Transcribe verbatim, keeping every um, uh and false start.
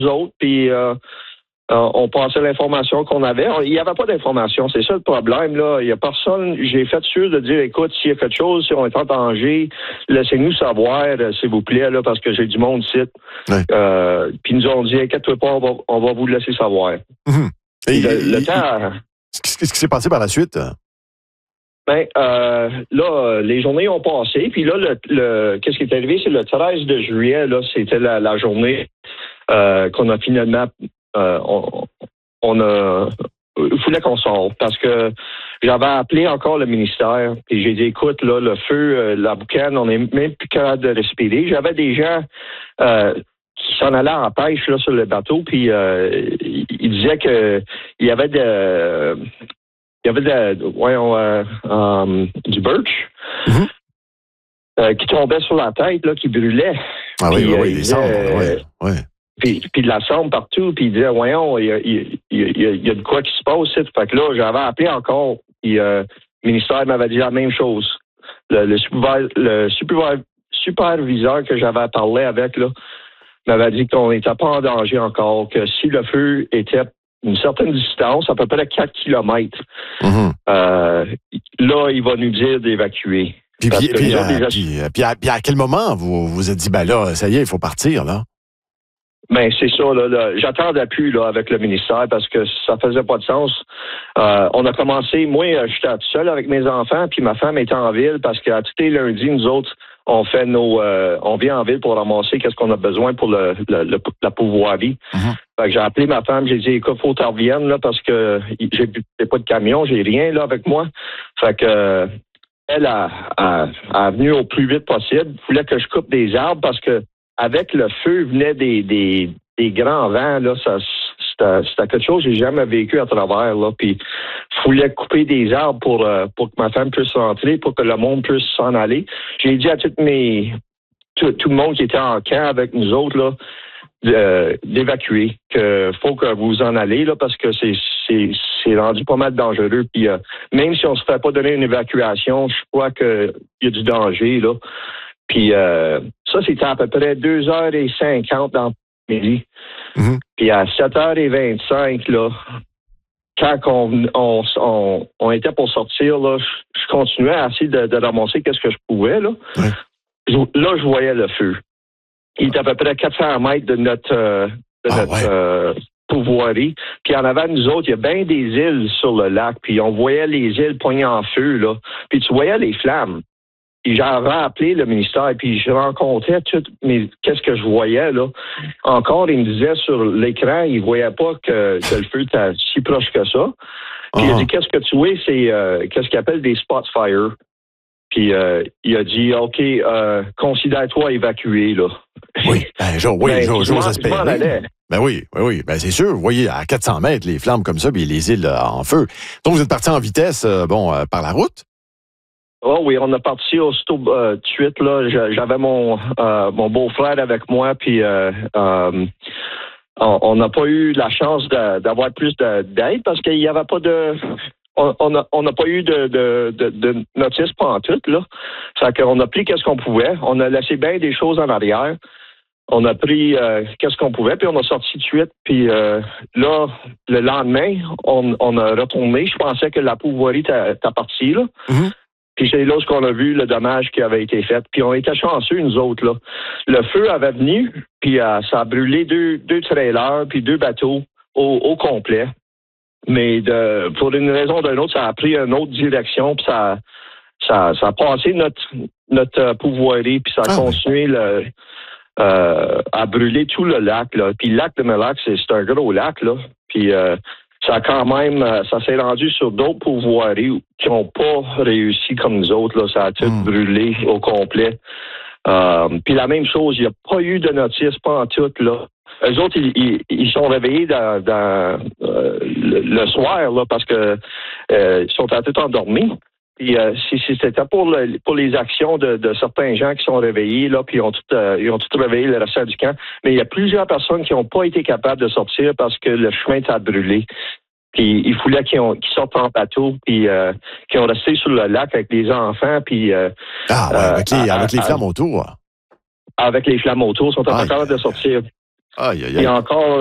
nous autres, puis euh, euh, on passait l'information qu'on avait. Il n'y avait pas d'information, c'est ça le problème, là. Il n'y a personne, j'ai fait sûr de dire, écoute, s'il y a quelque chose, si on est en danger, laissez-nous savoir, euh, s'il vous plaît, là, parce que j'ai du monde ici. Ouais. Euh, puis ils nous ont dit, inquiète-toi pas, on va, on va vous laisser savoir. Mmh. Et le, le temps... Qu'est-ce qui s'est passé par la suite? Ben, euh, là, les journées ont passé, puis là, le, le qu'est-ce qui est arrivé, c'est le treize de juillet, là, c'était la, la journée euh, qu'on a finalement, euh, on, on a, il fallait qu'on sorte, parce que j'avais appelé encore le ministère, puis j'ai dit, écoute, là, le feu, euh, la boucane, on n'est même plus capable de respirer. J'avais des gens euh, qui s'en allaient en pêche, là, sur le bateau, puis euh, ils disaient que il y avait de... Il y avait de, voyons, euh, um, du birch mm-hmm. euh, qui tombait sur la tête, là, qui brûlait. Ah oui, puis, oui, euh, oui, des cendres, euh, oui. oui. Puis, puis de la cendre partout, puis il disait, voyons, il y a, il, il, il y a de quoi qui se passe. Fait que là, j'avais appelé encore, puis euh, le ministère m'avait dit la même chose. Le, le, superviseur, le superviseur, superviseur que j'avais parlé avec, là, m'avait dit qu'on n'était pas en danger encore, que si le feu était une certaine distance, à peu près quatre kilomètres. Mm-hmm. Euh, là, il va nous dire d'évacuer. Puis, puis, puis, euh, déjà... puis, puis, à, puis à quel moment vous vous êtes dit, ben là, ça y est, il faut partir, là? Ben c'est ça, là, là. J'attendais plus là, avec le ministère parce que ça faisait pas de sens. Euh, on a commencé, moi, j'étais tout seul avec mes enfants, puis ma femme était en ville parce qu'à tous les lundis, nous autres, on fait nos, euh, on vient en ville pour ramasser qu'est-ce qu'on a besoin pour le, le, le la pourvoirie. Mm-hmm. Fait que j'ai appelé ma femme, j'ai dit, écoute, faut que tu reviennes, là, parce que j'ai, j'ai pas de camion, j'ai rien, là, avec moi. Fait que, euh, elle a, a, a venu au plus vite possible. Il voulait que je coupe des arbres parce que, avec le feu, venaient des, des, des grands vents, là, ça, c'était, c'était quelque chose que j'ai jamais vécu à travers, là, puis il fallait couper des arbres pour, euh, pour que ma femme puisse rentrer, pour que le monde puisse s'en aller. J'ai dit à toutes mes, tout, tout le monde qui était en camp avec nous autres, là, Euh, d'évacuer, que faut que vous en allez là parce que c'est c'est c'est rendu pas mal dangereux. Puis euh, même si on se fait pas donner une évacuation, je crois que il y a du danger là. Puis euh, ça c'était à peu près deux heures cinquante dans l'après-midi. Mm-hmm. Puis à sept heures vingt-cinq là, quand on on on, on était pour sortir là, je, je continuais à essayer de, de ramasser qu'est-ce que je pouvais là. Ouais. Je, là je voyais le feu. Il est à peu près quatre cents mètres de notre, euh, de ah, notre ouais. euh, pourvoirie. Puis en avant de nous autres, il y a bien des îles sur le lac. Puis on voyait les îles poignées en feu, là. Puis tu voyais les flammes. Puis j'avais appelé le ministère, puis je rencontrais tout, mais qu'est-ce que je voyais, là. Encore, il me disait sur l'écran, il ne voyait pas que, que le feu était si proche que ça. Puis uh-huh. il a dit, qu'est-ce que tu vois, c'est euh, qu'est-ce qu'il appelle des spot fire. Puis euh, il a dit, OK, euh, considère-toi évacué, là. Oui, ben, j'ose oui, ben, j'ose espérer. Ben oui, oui, oui. Ben c'est sûr, vous voyez, à quatre cents mètres, les flammes comme ça, puis les îles euh, en feu. Donc, vous êtes parti en vitesse, euh, bon, euh, par la route? Oh oui, on a parti aussitôt euh, tout de suite, là. J'avais mon, euh, mon beau-frère avec moi, puis euh, euh, on n'a pas eu la chance de, d'avoir plus de, d'aide parce qu'il n'y avait pas de... On n'a on a pas eu de, de, de, de notice pantoute, là. Fait qu'on a pris qu'est-ce qu'on pouvait. On a laissé bien des choses en arrière. On a pris euh, qu'est-ce qu'on pouvait, puis on a sorti de suite. Puis euh, là, le lendemain, on, on a retourné. Je pensais que la pourvoirie était partie, là. Mm-hmm. Puis c'est là qu'on a vu le dommage qui avait été fait. Puis on était chanceux, nous autres, là. Le feu avait venu, puis euh, ça a brûlé deux, deux trailers, puis deux bateaux au, au complet. Mais de, pour une raison ou d'une autre, ça a pris une autre direction, puis ça, ça, ça a passé notre, notre pourvoirie, puis ça a ah, continué oui. le, euh, à brûler tout le lac. Là. Puis le lac de Mille Lacs, c'est, c'est un gros lac, là. Puis euh, ça a quand même, ça s'est rendu sur d'autres pourvoiries qui n'ont pas réussi comme nous autres. Là. Ça a tout mm. brûlé au complet. Euh, puis la même chose, il n'y a pas eu de notice, pas en tout, là. Eux autres, ils, ils, ils sont réveillés dans, dans euh, le, le soir, là, parce que euh, ils sont à tout endormis. Puis euh, si, si c'était pour, le, pour les actions de, de certains gens qui sont réveillés, là, puis ils ont tout, euh, ils ont tout réveillé le restant du camp. Mais il y a plusieurs personnes qui n'ont pas été capables de sortir parce que le chemin était brûlé. Puis il fallait qu'ils, ont, qu'ils sortent en bateau, puis euh, qu'ils ont resté sur le lac avec des enfants, puis euh, ah ouais, avec les, euh, avec les flammes autour. Avec les flammes autour, ils sont pas capables de sortir. Aïe, aïe, aïe. Il y a encore